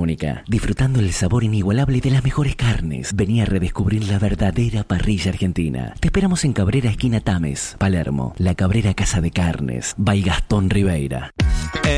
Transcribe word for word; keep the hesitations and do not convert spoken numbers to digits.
única, disfrutando el sabor inigualable de las mejores carnes. Vení a redescubrir la verdadera parrilla argentina. Te esperamos en Cabrera, esquina Tames, Palermo. La Cabrera Casa de Carnes, by Gastón Ribeira.